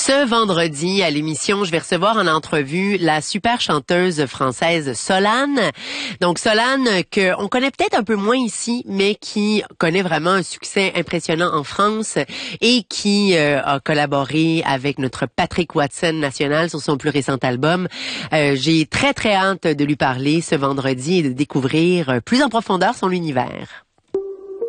Ce vendredi, à l'émission, je vais recevoir en entrevue la super chanteuse française Solane. Donc Solane, qu'on connaît peut-être un peu moins ici, mais qui connaît vraiment un succès impressionnant en France et qui a collaboré avec notre Patrick Watson national sur son plus récent album. J'ai très hâte de lui parler ce vendredi et de découvrir plus en profondeur son univers.